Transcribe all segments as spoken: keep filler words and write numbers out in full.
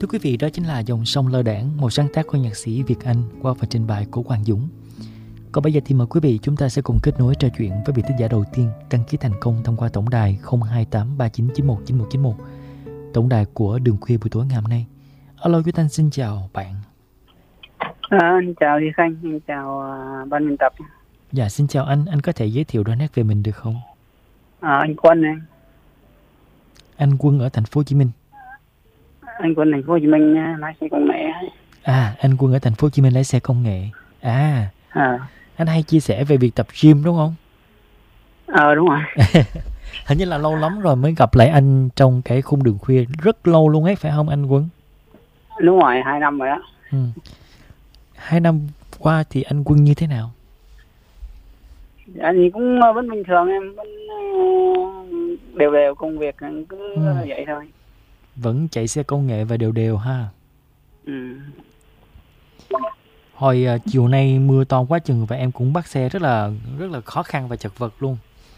Thưa quý vị, đó chính là Dòng Sông Lơ Đãng, một sáng tác của nhạc sĩ Việt Anh qua phần trình bày của Quang Dũng. Còn bây giờ thì mời quý vị chúng ta sẽ cùng kết nối trò chuyện với vị thính giả đầu tiên đăng ký thành công thông qua tổng đài không hai tám ba chín chín một chín một chín một, tổng đài của Đường Khuya buổi tối ngày hôm nay. Alo, Quý Thanh xin chào bạn. À, anh chào Duy Khanh, anh chào uh, ban biên tập. Dạ, xin chào anh, anh có thể giới thiệu đôi nét về mình được không? À, anh Quân này. Anh Quân ở thành phố Hồ Chí Minh. Anh Quân thành phố Hồ Chí Minh lái xe công nghệ. À, anh Quân ở thành phố Hồ Chí Minh lái xe công nghệ. À, à. Anh hay chia sẻ về việc tập gym đúng không? Ờ, đúng rồi. Hình như là lâu lắm rồi mới gặp lại anh trong cái khung Đường Khuya, rất lâu luôn ấy, phải không anh Quân? Đúng rồi, hai năm rồi đó. Ừ. Hai năm qua thì anh Quân như thế nào? Anh thì cũng vẫn bình thường, em vẫn đều đều công việc cứ ừ. vậy thôi. Vẫn chạy xe công nghệ và đều đều ha. Ừ. Hồi uh, chiều nay mưa to quá chừng và em cũng bắt xe rất là rất là khó khăn và chật vật luôn.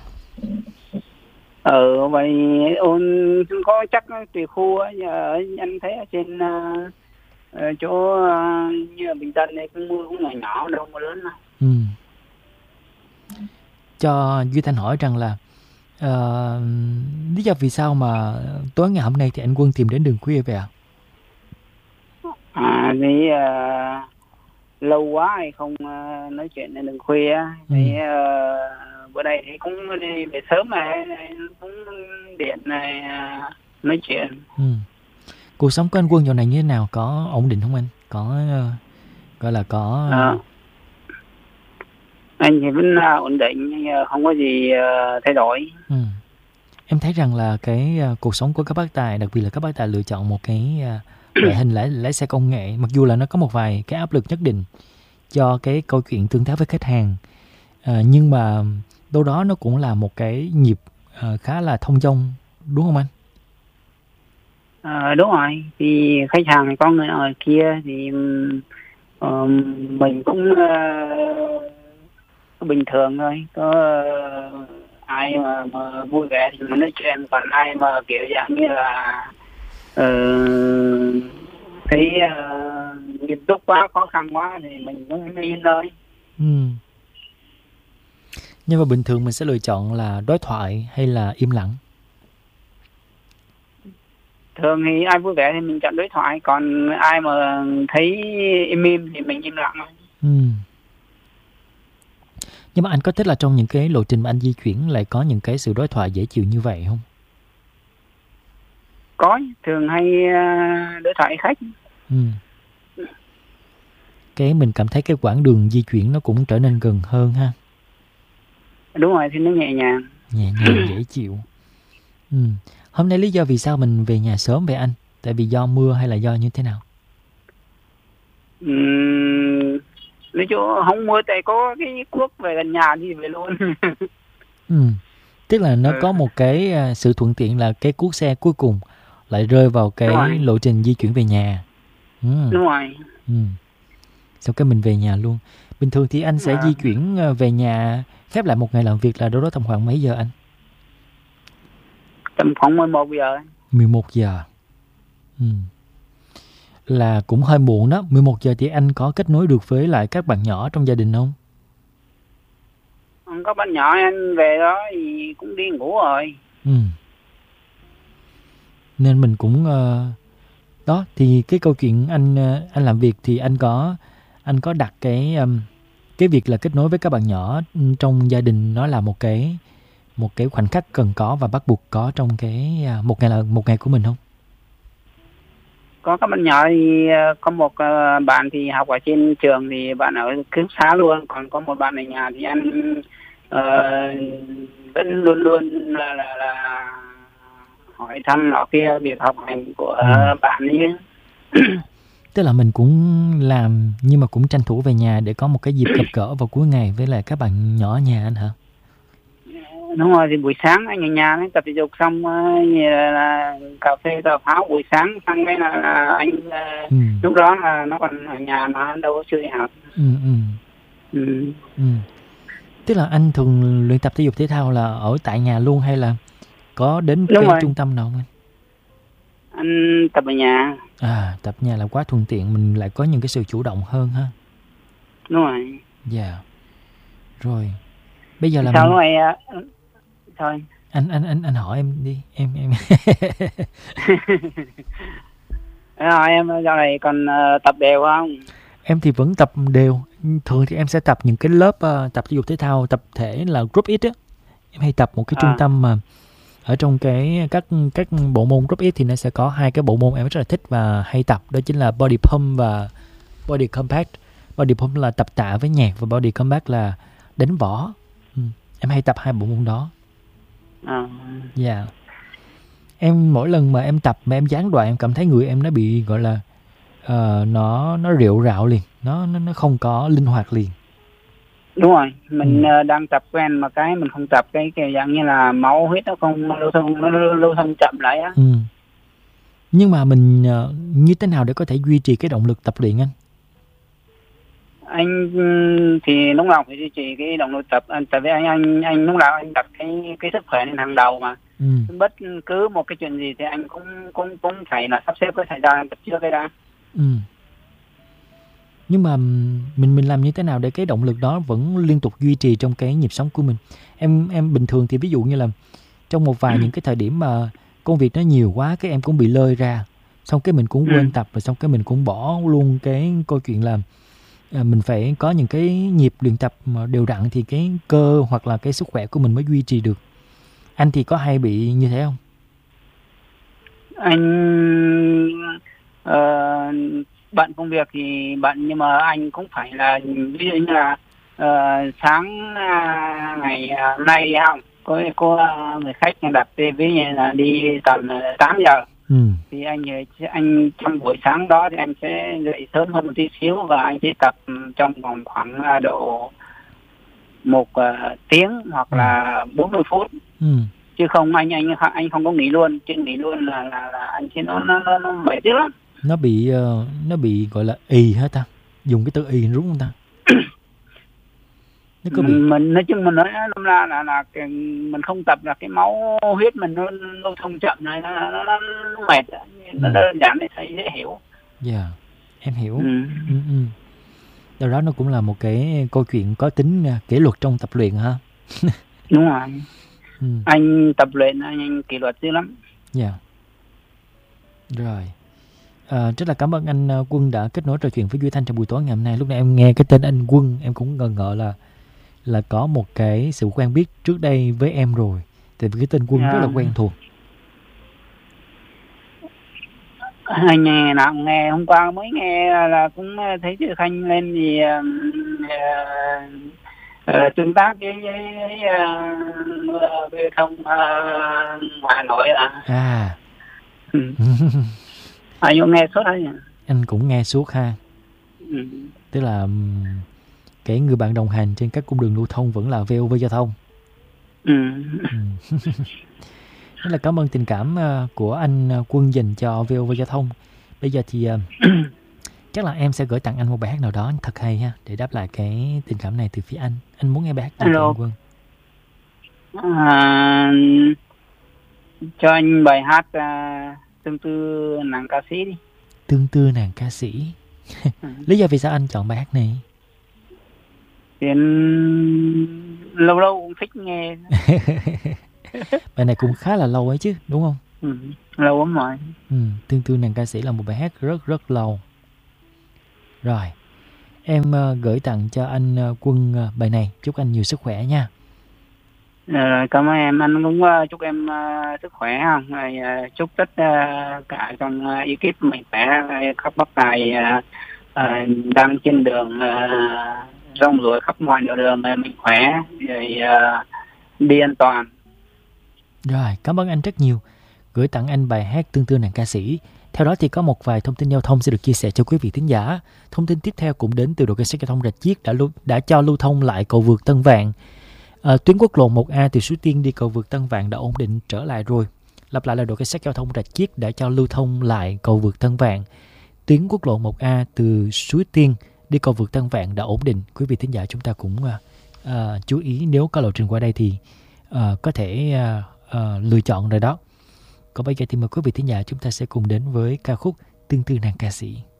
Ờ vậy ôn có chắc tùy khu á, anh thấy ở trên uh, ở chỗ uh, như ở Bình Tân này cũng mưa cũng nhỏ nhỏ đâu mà lớn đâu. Ừ. Cho Duy Thanh hỏi rằng là uh, lý do vì sao mà tối ngày hôm nay thì anh Quân tìm đến Đường Khuya vậy ạ? À thì uh, lâu quá hay không uh, nói chuyện đến Đường Khuya ừ. Thì uh, bữa nay thì cũng đi về sớm này cũng điện này uh, nói chuyện. Ừ. Cuộc sống của anh Quân dạo này như thế nào, có ổn định không anh? Có uh, gọi là có uh... à. Anh thì vẫn uh, ổn định nhưng không có gì uh, thay đổi. Ừ. Em thấy rằng là cái uh, cuộc sống của các bác tài, đặc biệt là các bác tài lựa chọn một cái uh, loại hình lái, lái xe công nghệ, mặc dù là nó có một vài cái áp lực nhất định cho cái câu chuyện tương tác với khách hàng, à, nhưng mà đâu đó nó cũng là một cái nhịp uh, khá là thông dong, đúng không anh? À, đúng rồi, thì khách hàng có người ở kia thì uh, mình cũng uh, bình thường thôi, có uh, ai mà, mà vui vẻ thì mình nói chuyện, còn ai mà kiểu dạng như là uh, thấy uh, nghiêm túc quá, khó khăn quá thì mình cũng yên thôi. Ừ. Nhưng mà bình thường mình sẽ lựa chọn là đối thoại hay là im lặng? Thường thì ai vui vẻ thì mình chọn đối thoại, còn ai mà thấy im im thì mình im lặng. Ừ. Nhưng mà anh có thích là trong những cái lộ trình mà anh di chuyển lại có những cái sự đối thoại dễ chịu như vậy không? Có, thường hay uh, đối thoại khách. Ừ. Cái mình cảm thấy cái quãng đường di chuyển nó cũng trở nên gần hơn ha. Đúng rồi, thì nó nhẹ nhàng. Nhẹ nhàng, dễ chịu. Ừ. Hôm nay lý do vì sao mình về nhà sớm vậy anh? Tại vì do mưa hay là do như thế nào? Uhm, nói chung không mưa, tại có cái cuốc về gần nhà thì về luôn. Ừ. Tức là nó ừ. có một cái sự thuận tiện là cái cuốc xe cuối cùng lại rơi vào cái lộ trình di chuyển về nhà. Ừ. Đúng rồi. Ừ. Sau cái mình về nhà luôn. Bình thường thì anh sẽ à. di chuyển về nhà, khép lại một ngày làm việc là đâu đó tầm khoảng mấy giờ anh? Tầm khoảng mười một giờ. mười một giờ. Ừ. Là cũng hơi muộn đó. mười một giờ thì anh có kết nối được với lại các bạn nhỏ trong gia đình không? Không có bạn nhỏ, anh về đó thì cũng đi ngủ rồi. Ừ. Nên mình cũng uh, đó thì cái câu chuyện anh uh, anh làm việc thì anh có anh có đặt cái um, cái việc là kết nối với các bạn nhỏ trong gia đình, nó là một cái một cái khoảnh khắc cần có và bắt buộc có trong cái uh, một ngày là một ngày của mình không? Có các bạn nhỏ thì uh, có một uh, bạn thì học ở trên trường thì bạn ở ký túc xá luôn, còn có một bạn ở nhà thì anh uh, vẫn luôn luôn là, là, là hỏi thăm nó kia việc học hành của ừ. bạn ấy. Tức là mình cũng làm nhưng mà cũng tranh thủ về nhà để có một cái dịp gặp gỡ vào cuối ngày với lại các bạn nhỏ ở nhà anh hả? Đúng rồi, thì buổi sáng anh ở nhà ấy, tập thể dục xong như là, là cà phê cà pháo buổi sáng, xong cái là, là anh ừ. lúc đó là nó còn ở nhà, nó đâu có chưa đi học. Ừ, ừ. Ừ. Ừ. Tức là anh thường luyện tập thể dục thể thao là ở tại nhà luôn hay là có đến Đúng cái rồi. trung tâm nào không anh? Anh tập ở nhà. À, tập nhà là quá thuận tiện, mình lại có những cái sự chủ động hơn ha. Đúng rồi. Dạ. Yeah. Rồi. Bây giờ là sao mình... lúc này thôi anh anh anh anh hỏi em đi, em em à, em dạo này còn uh, tập đều không? Em thì vẫn tập đều. Thường thì em sẽ tập những cái lớp uh, tập thể dục thể thao tập thể là Group X á. Em hay tập một cái à. trung tâm mà ở trong cái các các bộ môn Group X thì nó sẽ có hai cái bộ môn em rất là thích và hay tập, đó chính là Body Pump và Body Combat. Body Pump là tập tạ với nhạc và Body Combat là đánh võ. Ừ. Em hay tập hai bộ môn đó. À. Dạ. Yeah. Em mỗi lần mà em tập mà em gián đoạn em cảm thấy người em nó bị gọi là uh, nó nó rệu rạo liền, nó nó nó không có linh hoạt liền. Đúng rồi, mình ừ. uh, đang tập quen mà cái mình không tập cái kiểu dạng như là máu huyết nó không lưu thông, nó lưu thông chậm lại á. Ừ. Nhưng mà mình uh, như thế nào để có thể duy trì cái động lực tập luyện anh? Anh thì lúc nào phải duy trì cái động lực tập, anh tại vì anh anh anh lúc nào anh đặt cái cái sức khỏe lên hàng đầu mà. Ừ. Bất cứ một cái chuyện gì thì anh cũng cũng cũng phải là sắp xếp cái thời gian tập trước cái đã. Ừ. Nhưng mà mình mình làm như thế nào để cái động lực đó vẫn liên tục duy trì trong cái nhịp sống của mình? Em em bình thường thì ví dụ như là trong một vài ừ. những cái thời điểm mà công việc nó nhiều quá, cái em cũng bị lơi ra, xong cái mình cũng quên ừ. tập, và xong cái mình cũng bỏ luôn cái câu chuyện là à, mình phải có những cái nhịp luyện tập mà đều đặn thì cái cơ hoặc là cái sức khỏe của mình mới duy trì được. Anh thì có hay bị như thế không? Anh uh, bận công việc thì bận, nhưng mà anh cũng phải là ví dụ như là uh, sáng uh, ngày uh, nay không có có người khách đặt ví như là đi tầm tám giờ. Ừ. Thì anh anh trong buổi sáng đó thì anh sẽ dậy sớm hơn một tí xíu và anh sẽ tập trong vòng khoảng độ một uh, tiếng hoặc ừ. là bốn mươi phút. Ừ. Chứ không anh anh anh không có nghỉ luôn, chứ nghỉ luôn là là, là anh sẽ nó nó nó mệt tiếc lắm. Nó bị uh, nó bị gọi là ì hết ta, dùng cái từ ì đúng không ta? Nó có bị... mình, mình nói chung mình nói là là là, là cái, mình không tập là cái máu huyết mình nó lưu thông chậm này, nó nó, nó, nó mệt, nó ừ. đơn giản để thấy dễ hiểu. Dạ, yeah, em hiểu. Ừ. Ừ, ừ. Đó, đó nó cũng là một cái câu chuyện có tính uh, kỷ luật trong tập luyện ha. Đúng rồi. Ừ. Anh tập luyện anh, anh kỷ luật dữ lắm. Dạ. Yeah. Rồi. À, rất là cảm ơn anh Quân đã kết nối trò chuyện với Duy Thanh trong buổi tối ngày hôm nay. Lúc này em nghe cái tên anh Quân em cũng ngờ ngợ là là có một cái sự quen biết trước đây với em rồi, tại vì cái tên Quân yeah. rất là quen thuộc. Anh nghe nào nghe hôm qua mới nghe là cũng thấy chữ Khanh lên gì uh, uh, tương tác với với uh, về thông uh, ngoài Hà Nội à. À. Ừ. Anh cũng nghe suốt đấy nhỉ? Anh cũng nghe suốt ha. Ừ. Tức là cái người bạn đồng hành trên các cung đường lưu thông vẫn là vê o vê Giao thông. Ừ. Ừ. Rất là cảm ơn tình cảm của anh Quân dành cho vê o vê Giao thông. Bây giờ thì chắc là em sẽ gửi tặng anh một bài hát nào đó thật hay ha, để đáp lại cái tình cảm này từ phía anh. Anh muốn nghe bài hát gì từ anh Quân? À, cho anh bài hát uh, Tương tư nàng ca sĩ đi. Tương tư nàng ca sĩ. Ừ. Lý do vì sao anh chọn bài hát này? Thì lâu lâu cũng thích nghe. Bài này cũng khá là lâu ấy chứ, đúng không? Ừ, lâu lắm rồi. Ừ, Tương tư nàng ca sĩ là một bài hát rất rất lâu. Rồi, em uh, gửi tặng cho anh uh, Quân uh, bài này. Chúc anh nhiều sức khỏe nha. Rồi, cảm ơn em. Anh cũng uh, chúc em uh, sức khỏe không? Rồi, uh, chúc tất uh, cả trong uh, ekip mạnh khỏe, các bác tài uh, uh, đang trên đường uh, rong ruổi khắp mọi nẻo đường uh, mạnh khỏe, rồi uh, đi an toàn. Rồi, cảm ơn anh rất nhiều. Gửi tặng anh bài hát Tương tư nàng ca sĩ. Theo đó thì có một vài thông tin giao thông sẽ được chia sẻ cho quý vị thính giả. Thông tin tiếp theo cũng đến từ đội cảnh sát giao thông Rạch Chiếc đã lưu, đã cho lưu thông lại cầu vượt Tân Vạn. À, tuyến quốc lộ một A từ Suối Tiên đi cầu vượt Tân Vạn đã ổn định trở lại rồi. Lặp lại là đội cảnh sát giao thông Rạch Chiếc đã cho lưu thông lại cầu vượt Tân Vạn. Tuyến quốc lộ một A từ Suối Tiên đi cầu vượt Tân Vạn đã ổn định. Quý vị thính giả chúng ta cũng uh, uh, chú ý nếu có lộ trình qua đây thì uh, có thể uh, uh, lựa chọn rồi đó. Còn bây giờ thì mời quý vị thính giả chúng ta sẽ cùng đến với ca khúc Tương tư nàng ca sĩ.